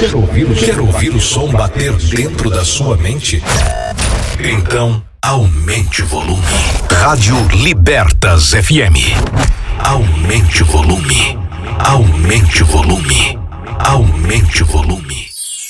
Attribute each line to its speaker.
Speaker 1: Quer ouvir o som bater dentro da sua mente? Então, aumente o volume. Rádio Libertas FM. Aumente o volume. Aumente o volume. Aumente o volume.